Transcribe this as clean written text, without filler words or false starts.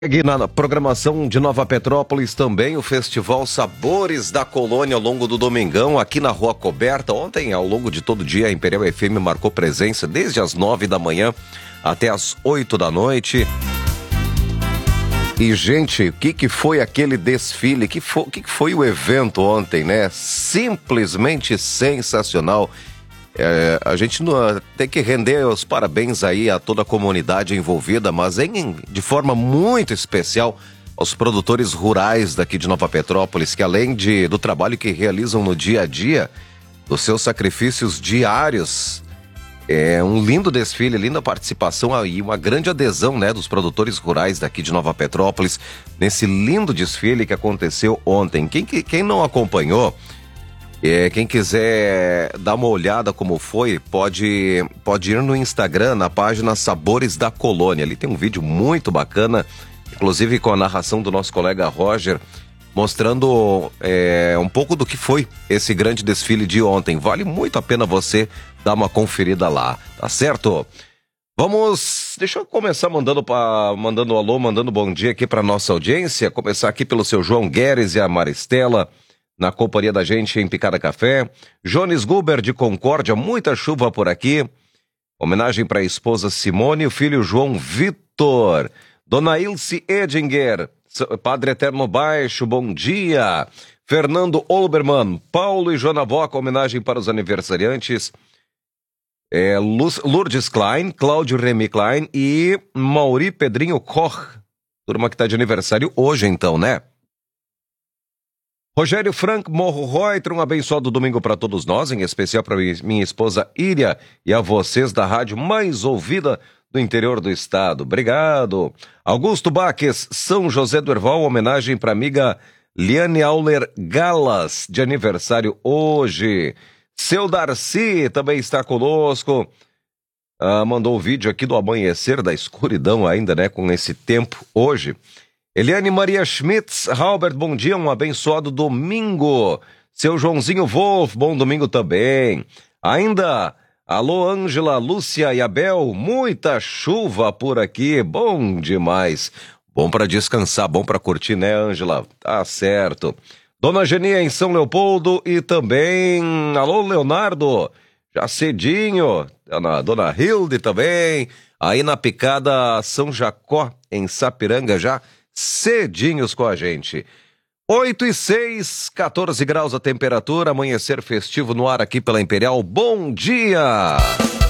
Segue na programação de Nova Petrópolis também o Festival Sabores da Colônia ao longo do domingão, aqui na Rua Coberta. Ontem, ao longo de todo o dia, a Imperial FM marcou presença desde as 9 da manhã até as 8 da noite. E, gente, o que foi aquele desfile? O que foi o evento ontem, né? Simplesmente sensacional. A gente tem que render os parabéns aí a toda a comunidade envolvida, mas de forma muito especial aos produtores rurais daqui de Nova Petrópolis, que além do trabalho que realizam no dia a dia, dos seus sacrifícios diários, é um lindo desfile, linda participação e uma grande adesão, né, dos produtores rurais daqui de Nova Petrópolis nesse lindo desfile que aconteceu ontem. Quem não acompanhou, quem quiser dar uma olhada como foi, pode ir no Instagram, na página Sabores da Colônia. Ali tem um vídeo muito bacana, inclusive com a narração do nosso colega Roger, mostrando um pouco do que foi esse grande desfile de ontem. Vale muito a pena você dar uma conferida lá, tá certo? Deixa eu começar mandando alô, mandando bom dia aqui para nossa audiência. Começar aqui pelo seu João Gueres e a Maristela, na companhia da gente em Picada Café. Jones Guber de Concórdia, muita chuva por aqui. Homenagem para a esposa Simone e o filho João Vitor. Dona Ilse Edinger, Padre Eterno Baixo, bom dia. Fernando Olbermann, Paulo e Joana Boca, homenagem para os aniversariantes. Lourdes Klein, Cláudio Remy Klein e Mauri Pedrinho Koch. Turma que está de aniversário hoje então, né? Rogério Frank Morro Reuter, um abençoado domingo para todos nós, em especial para minha esposa Íria e a vocês da rádio mais ouvida do interior do estado. Obrigado. Augusto Baques, São José do Herval, homenagem para a amiga Liane Auler Galas, de aniversário hoje. Seu Darcy também está conosco. Mandou o vídeo aqui do amanhecer da escuridão ainda, né, com esse tempo hoje. Eliane Maria Schmitz, Halbert, bom dia, um abençoado domingo. Seu Joãozinho Wolf, bom domingo também. Ainda, alô Ângela, Lúcia e Abel, muita chuva por aqui, bom demais. Bom para descansar, bom para curtir, né, Ângela? Tá certo. Dona Genia em São Leopoldo e também, alô Leonardo, já cedinho. Dona Hilde também, aí na Picada São Jacó, em Sapiranga, já cedinhos com a gente. 8:06, 14 graus a temperatura, amanhecer festivo no ar aqui pela Imperial. Bom dia!